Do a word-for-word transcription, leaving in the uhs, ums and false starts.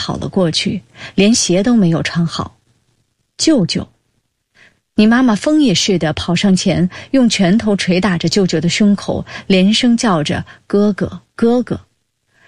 跑了过去，连鞋都没有穿好。舅舅！你妈妈疯也似的跑上前，用拳头捶打着舅舅的胸口，连声叫着哥哥哥哥。